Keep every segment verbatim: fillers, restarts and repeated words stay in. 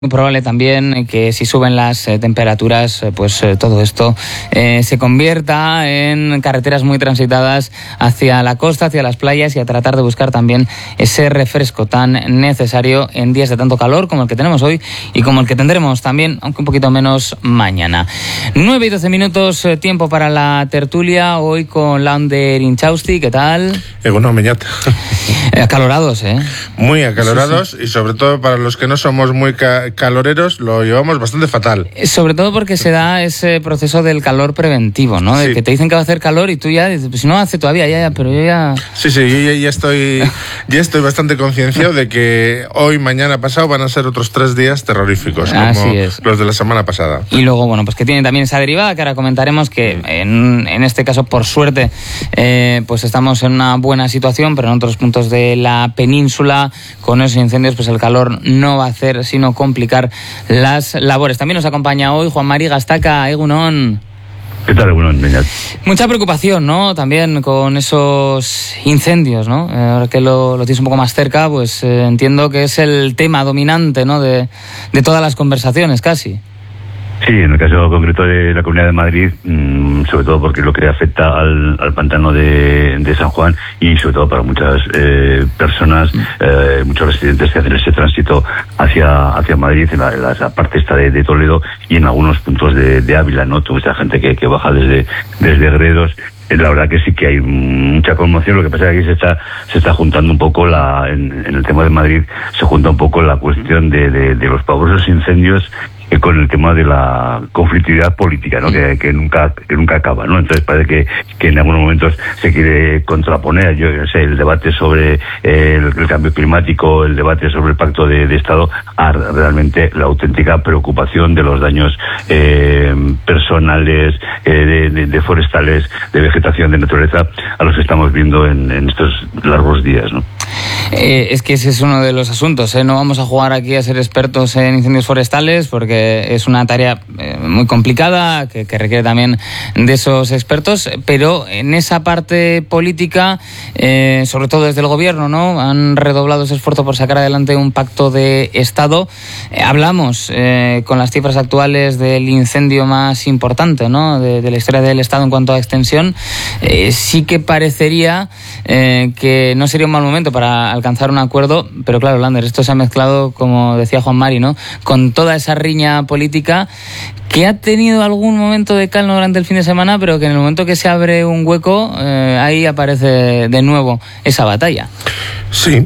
Muy probable también que si suben las eh, temperaturas, eh, pues eh, todo esto eh, se convierta en carreteras muy transitadas hacia la costa, hacia las playas y a tratar de buscar también ese refresco tan necesario en días de tanto calor como el que tenemos hoy y como el que tendremos también, aunque un poquito menos, mañana. nueve y doce minutos, eh, tiempo para la tertulia, hoy con Lander Inchausti. ¿Qué tal? Egunon, Beñat. Eh, acalorados, ¿eh? Muy acalorados, sí, sí. Y sobre todo para los que no somos muy ca- caloreros, lo llevamos bastante fatal. Sobre todo porque se da ese proceso del calor preventivo, ¿no? De sí. que te dicen que va a hacer calor y tú ya dices, pues no hace todavía, ya, ya, pero yo ya... Sí, sí, yo ya, ya estoy ya estoy bastante concienciado de que hoy, mañana, pasado van a ser otros tres días terroríficos, Así como es. los de la semana pasada. Y luego, bueno, pues que tiene también esa derivada que ahora comentaremos, que en, en este caso, por suerte, eh, pues estamos en una buena situación, pero en otros puntos de la península, con esos incendios, pues el calor no va a hacer sino complicar las labores. También nos acompaña hoy Juan Mari Gastaca. Egunon. ¿Qué tal, Egunon, Beñat? Mucha preocupación, ¿no? También con esos incendios, ¿no? Eh, ahora que lo, lo tienes un poco más cerca, pues eh, entiendo que es el tema dominante, ¿no? De, de todas las conversaciones, casi. Sí, en el caso concreto de la Comunidad de Madrid, mmm, sobre todo porque lo que afecta al, al pantano de, de San Juan y sobre todo para muchas eh, personas, eh, muchos residentes que hacen ese tránsito hacia hacia Madrid, en la, en la parte esta de, de Toledo y en algunos puntos de, de Ávila, ¿no? Toda esta gente que, que baja desde, desde Gredos. La verdad que sí que hay mucha conmoción. Lo que pasa es que aquí se está se está juntando un poco la en, en el tema de Madrid se junta un poco la cuestión de, de, de los pavorosos incendios eh, con el tema de la conflictividad política, ¿no? Que, que nunca que nunca acaba, ¿no? Entonces parece que, que en algunos momentos se quiere contraponer, yo no sé, el debate sobre el, el cambio climático, el debate sobre el pacto de, de Estado, a realmente la auténtica preocupación de los daños eh, personales, eh, de, de, de forestales, de vegetación, de naturaleza, a los que estamos viendo en, en estos largos días, ¿no? Eh, es que ese es uno de los asuntos, ¿eh? No vamos a jugar aquí a ser expertos en incendios forestales porque es una tarea eh, muy complicada que, que requiere también de esos expertos, pero en esa parte política, eh, sobre todo desde el gobierno, ¿no? Han redoblado ese esfuerzo por sacar adelante un pacto de Estado. Eh, hablamos eh, con las cifras actuales del incendio más importante, ¿no? De, de la historia del Estado en cuanto a extensión. Eh, sí que parecería eh, que no sería un mal momento para alcanzar un acuerdo, pero claro, Lander, esto se ha mezclado, como decía Juan Mari, ¿no? Con toda esa riña política que ha tenido algún momento de calma durante el fin de semana, pero que en el momento que se abre un hueco, eh, ahí aparece de nuevo esa batalla. Sí,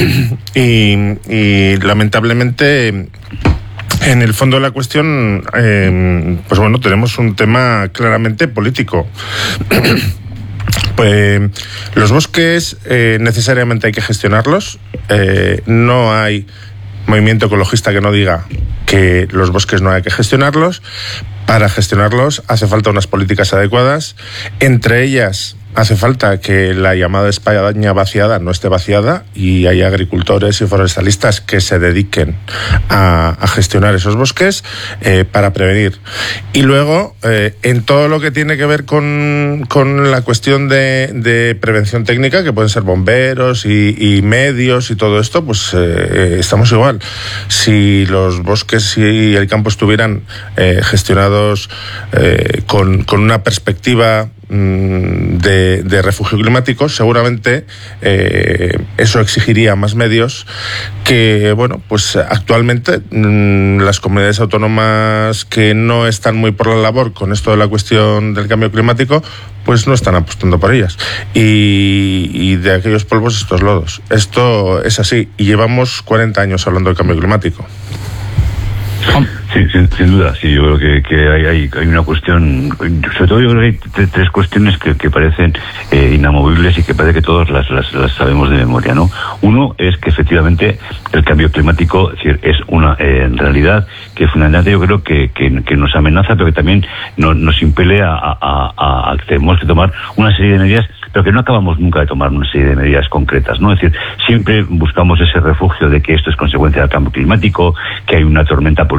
y, y lamentablemente, en el fondo de la cuestión, eh, pues bueno, tenemos un tema claramente político. Pues los bosques eh, necesariamente hay que gestionarlos. Eh, no hay movimiento ecologista que no diga que los bosques no hay que gestionarlos. Para gestionarlos hace falta unas políticas adecuadas. Entre ellas hace falta que la llamada España vaciada no esté vaciada y hay agricultores y forestalistas que se dediquen a, a gestionar esos bosques eh, para prevenir. Y luego, eh, en todo lo que tiene que ver con, con la cuestión de, de prevención técnica, que pueden ser bomberos y, y medios y todo esto, pues eh, estamos igual. Si los bosques y el campo estuvieran eh, gestionados eh, con, con una perspectiva De, de refugio climático, seguramente eh, eso exigiría más medios que, bueno, pues actualmente mmm, las comunidades autónomas que no están muy por la labor con esto de la cuestión del cambio climático, pues no están apostando por ellas. Y, y de aquellos polvos estos lodos. Esto es así. Y llevamos cuarenta años hablando del cambio climático. Sí, sin, sin duda, sí, yo creo que, que hay, hay, hay una cuestión, sobre todo yo creo que hay t- tres cuestiones que, que parecen eh, inamovibles y que parece que todos las, las, las sabemos de memoria, ¿no? Uno es que efectivamente el cambio climático es, decir, es una eh, realidad que fundamentalmente yo creo que, que, que nos amenaza, pero que también no, nos impele a, a, a, a que tenemos que tomar una serie de medidas, pero que no acabamos nunca de tomar una serie de medidas concretas, ¿no? Es decir, siempre buscamos ese refugio de que esto es consecuencia del cambio climático, que hay una tormenta política en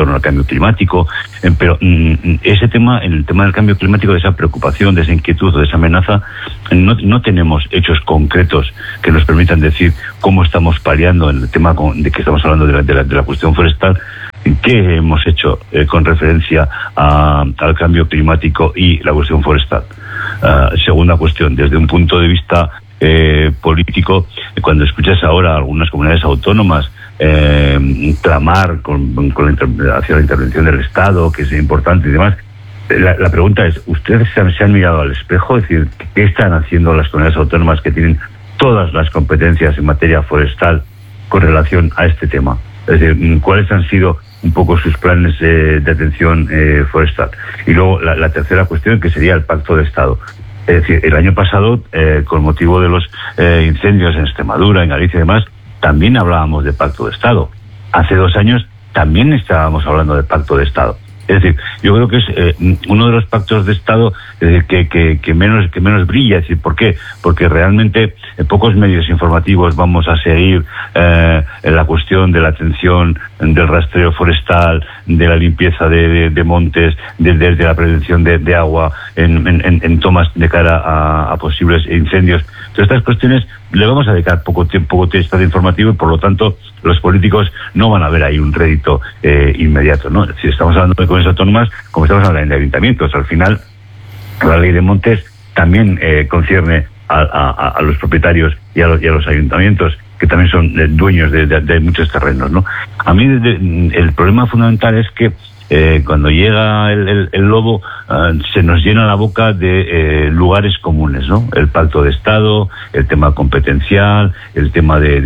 torno al cambio climático, eh, pero mm, ese tema, en el tema del cambio climático, de esa preocupación, de esa inquietud, de esa amenaza, no, no tenemos hechos concretos que nos permitan decir cómo estamos paliando en el tema con, de que estamos hablando de la, de la, de la cuestión forestal. ¿Qué hemos hecho eh, con referencia a, al cambio climático y la cuestión forestal? Uh, segunda cuestión, desde un punto de vista eh, político, cuando escuchas ahora a algunas comunidades autónomas eh, clamar con, con la inter- hacia la intervención del Estado, que es importante y demás, la, la pregunta es, ¿ustedes se han, se han mirado al espejo? Es decir, ¿qué están haciendo las comunidades autónomas que tienen todas las competencias en materia forestal con relación a este tema? Es decir, ¿cuáles han sido un poco sus planes eh, de atención eh, forestal? Y luego la, la tercera cuestión, que sería el Pacto de Estado. Es decir, el año pasado, eh, con motivo de los eh, incendios en Extremadura, en Galicia y demás, también hablábamos de Pacto de Estado. Hace dos años también estábamos hablando de Pacto de Estado. Es decir, yo creo que es eh, uno de los pactos de Estado eh, que, que, que menos que menos brilla. Es decir, ¿por qué? Porque realmente en pocos medios informativos vamos a seguir eh, en la cuestión de la atención del rastreo forestal, de la limpieza de, de, de montes, desde de la prevención de, de agua en, en, en tomas de cara a, a posibles incendios. Todas estas cuestiones le vamos a dedicar poco tiempo, poco espacio informativo, y por lo tanto los políticos no van a ver ahí un rédito eh, inmediato, ¿no? Si estamos hablando de comunidades autónomas, como estamos hablando de ayuntamientos, al final la ley de montes también eh, concierne a, a, a los propietarios y a los, y a los ayuntamientos, que también son eh, dueños de, de, de muchos terrenos, ¿no? A mí de, el problema fundamental es que Eh, cuando llega el, el, el lobo, uh, se nos llena la boca de eh, lugares comunes, ¿no? El Pacto de Estado, el tema competencial, el tema de,